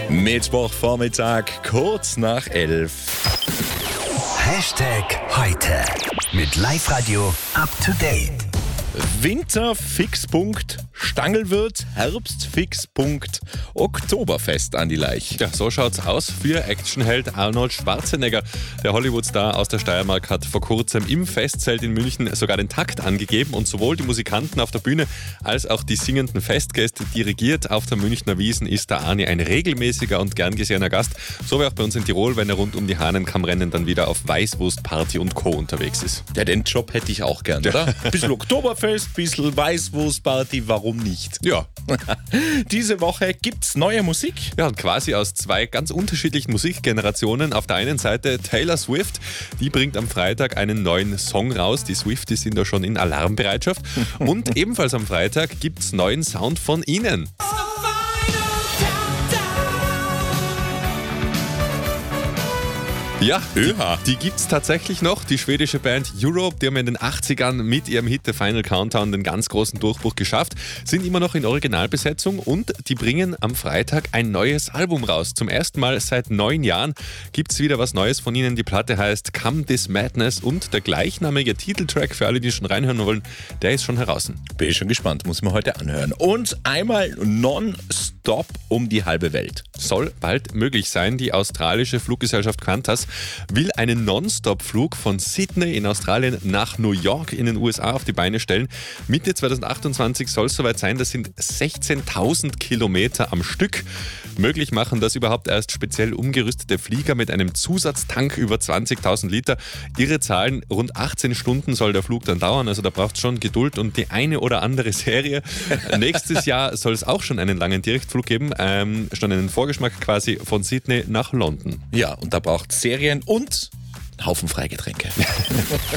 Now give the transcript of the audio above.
Mittwochvormittag, kurz nach 11. Hashtag heute mit Live-Radio up to date. Winterfixpunkt Stangelwirt, Herbstfixpunkt Oktoberfest an die Leich. Ja, so schaut's aus für Actionheld Arnold Schwarzenegger. Der Hollywood-Star aus der Steiermark hat vor kurzem im Festzelt in München sogar den Takt angegeben und sowohl die Musikanten auf der Bühne als auch die singenden Festgäste dirigiert. Auf der Münchner Wiesn ist der Arni ein regelmäßiger und gern gesehener Gast, so wie auch bei uns in Tirol, wenn er rund um die Hahnenkammrennen dann wieder auf Weißwurstparty und Co. unterwegs ist. Ja, den Job hätte ich auch gern, oder? Bisschen Oktoberfest, bisschen Weißwurstparty, warum nicht? Ja. Diese Woche gibt's neue Musik. Ja, und quasi aus zwei ganz unterschiedlichen Musikgenerationen. Auf der einen Seite Taylor Swift, die bringt am Freitag einen neuen Song raus. Die Swifties sind da schon in Alarmbereitschaft. Und ebenfalls am Freitag gibt's neuen Sound von ihnen. Ja, die gibt's tatsächlich noch. Die schwedische Band Europe, die haben in den 80ern mit ihrem Hit The Final Countdown den ganz großen Durchbruch geschafft, sind immer noch in Originalbesetzung und die bringen am Freitag ein neues Album raus. Zum ersten Mal seit 9 Jahren gibt's wieder was Neues von ihnen. Die Platte heißt Come This Madness und der gleichnamige Titeltrack, für alle, die schon reinhören wollen, der ist schon heraus. Bin ich schon gespannt, muss ich mir heute anhören. Und einmal nonstop um die halbe Welt. Soll bald möglich sein. Die australische Fluggesellschaft Qantas will einen Non-Stop-Flug von Sydney in Australien nach New York in den USA auf die Beine stellen. Mitte 2028 soll es soweit sein, das sind 16.000 Kilometer am Stück. Möglich machen das überhaupt erst speziell umgerüstete Flieger mit einem Zusatztank über 20.000 Liter. Ihre Zahlen, rund 18 Stunden soll der Flug dann dauern, also da braucht es schon Geduld und die eine oder andere Serie. Nächstes Jahr soll es auch schon einen langen Direktflug geben, schon einen Vorgeschmack quasi von Sydney nach London. Ja, und da braucht es Serien und einen Haufen Freigetränke.